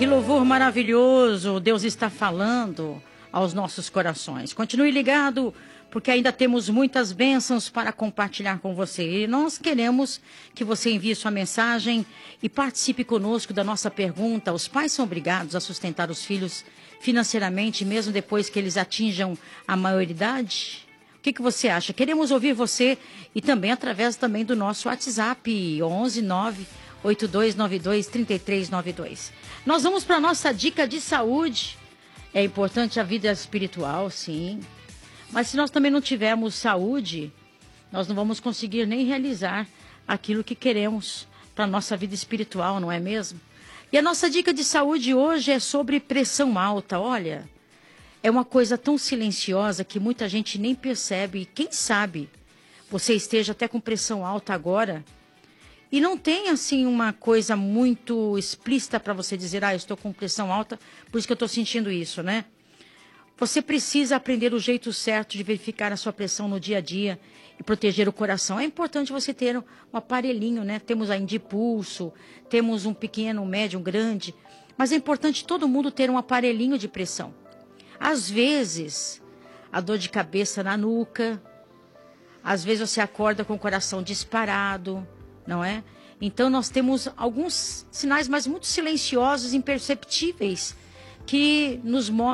Que louvor maravilhoso, Deus está falando aos nossos corações. Continue ligado, porque ainda temos muitas bênçãos para compartilhar com você. E nós queremos que você envie sua mensagem e participe conosco da nossa pergunta. Os pais são obrigados a sustentar os filhos financeiramente, mesmo depois que eles atinjam a maioridade? O que você acha? Queremos ouvir você e também através também do nosso WhatsApp, 11 9 8292 3392. Nós vamos para a nossa dica de saúde. É importante a vida espiritual, sim. Mas se nós também não tivermos saúde, nós não vamos conseguir nem realizar aquilo que queremos para a nossa vida espiritual, não é mesmo? E a nossa dica de saúde hoje é sobre pressão alta. Olha, é uma coisa tão silenciosa que muita gente nem percebe. Quem sabe você esteja até com pressão alta agora e não tem, assim, uma coisa muito explícita para você dizer, eu estou com pressão alta, por isso que eu estou sentindo isso, né? Você precisa aprender o jeito certo de verificar a sua pressão no dia a dia e proteger o coração. É importante você ter um aparelhinho, né? Temos aí de pulso, temos um pequeno, um médio, um grande, mas é importante todo mundo ter um aparelhinho de pressão. Às vezes, a dor de cabeça na nuca, às vezes você acorda com o coração disparado, não é? Então nós temos alguns sinais, mas muito silenciosos, imperceptíveis, que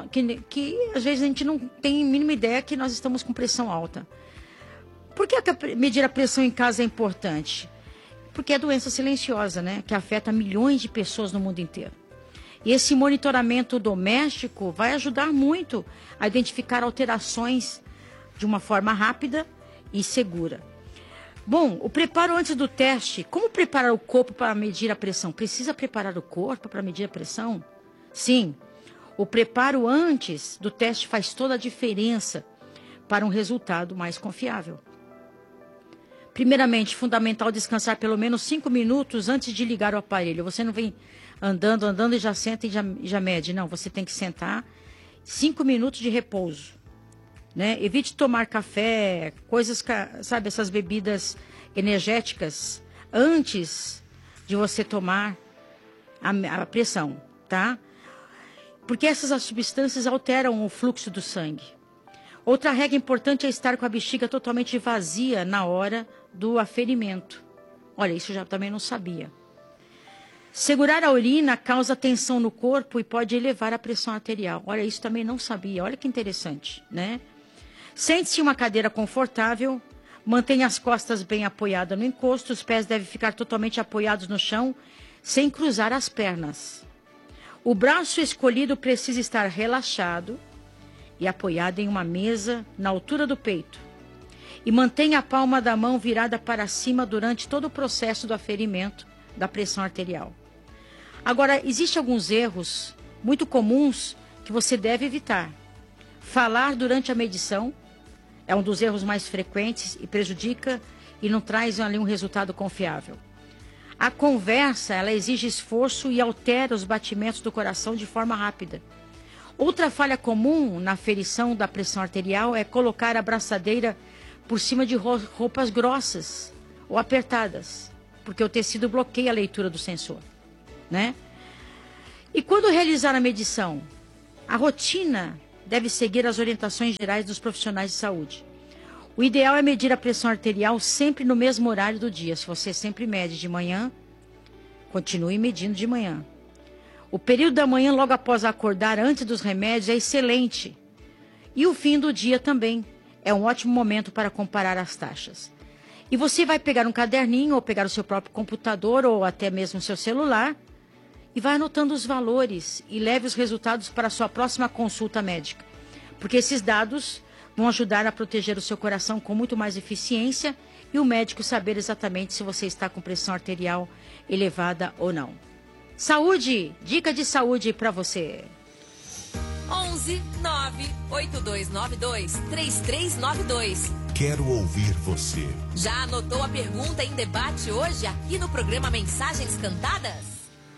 às vezes a gente não tem a mínima ideia que nós estamos com pressão alta. Por que medir a pressão em casa é importante? Porque é doença silenciosa, né? Que afeta milhões de pessoas no mundo inteiro. E esse monitoramento doméstico vai ajudar muito a identificar alterações de uma forma rápida e segura. Bom, o preparo antes do teste. Como preparar o corpo para medir a pressão? Precisa preparar o corpo para medir a pressão? Sim. O preparo antes do teste faz toda a diferença para um resultado mais confiável. Primeiramente, fundamental descansar pelo menos 5 minutos antes de ligar o aparelho. Você não vem andando e já senta e já mede. Não, você tem que sentar. 5 minutos de repouso. Né? Evite tomar café, coisas, sabe, essas bebidas energéticas antes de você tomar a pressão, tá? Porque essas substâncias alteram o fluxo do sangue. Outra regra importante é estar com a bexiga totalmente vazia na hora do aferimento. Olha, isso eu já também não sabia. Segurar a urina causa tensão no corpo e pode elevar a pressão arterial. Olha, isso também não sabia. Olha que interessante, né? Sente-se em uma cadeira confortável, mantenha as costas bem apoiadas no encosto, os pés devem ficar totalmente apoiados no chão, sem cruzar as pernas. O braço escolhido precisa estar relaxado e apoiado em uma mesa na altura do peito. E mantenha a palma da mão virada para cima durante todo o processo do aferimento da pressão arterial. Agora, existem alguns erros muito comuns que você deve evitar. Falar durante a medição é um dos erros mais frequentes e prejudica e não traz ali um resultado confiável. A conversa, ela exige esforço e altera os batimentos do coração de forma rápida. Outra falha comum na aferição da pressão arterial é colocar a braçadeira por cima de roupas grossas ou apertadas, porque o tecido bloqueia a leitura do sensor, né? E quando realizar a medição, a rotina deve seguir as orientações gerais dos profissionais de saúde. O ideal é medir a pressão arterial sempre no mesmo horário do dia. Se você sempre mede de manhã, continue medindo de manhã. O período da manhã, logo após acordar, antes dos remédios, é excelente. E o fim do dia também é um ótimo momento para comparar as taxas. E você vai pegar um caderninho, ou pegar o seu próprio computador, ou até mesmo o seu celular, e vai anotando os valores e leve os resultados para a sua próxima consulta médica. Porque esses dados vão ajudar a proteger o seu coração com muito mais eficiência e o médico saber exatamente se você está com pressão arterial elevada ou não. Saúde! Dica de saúde para você. 11 9 8292 3392. Quero ouvir você. Já anotou a pergunta em debate hoje aqui no programa Mensagens Cantadas?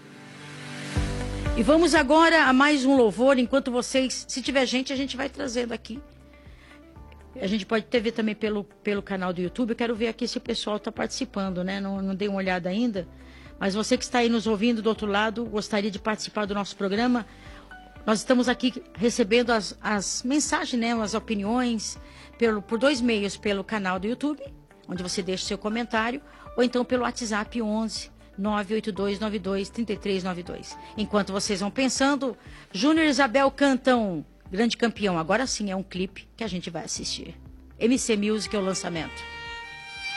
E vamos agora a mais um louvor. Enquanto vocês, se tiver gente, a gente vai trazendo aqui. A gente pode ver também pelo canal do YouTube. Eu quero ver aqui se o pessoal está participando, né? Não dei uma olhada ainda. Mas você que está aí nos ouvindo do outro lado, gostaria de participar do nosso programa, nós estamos aqui recebendo as mensagens, né, as opiniões, por 2 meios, pelo canal do YouTube, onde você deixa o seu comentário, ou então pelo WhatsApp 11 98292 3392. Enquanto vocês vão pensando, Júnior e Isabel cantam Grande Campeão. Agora sim é um clipe que a gente vai assistir. MC Music é o lançamento.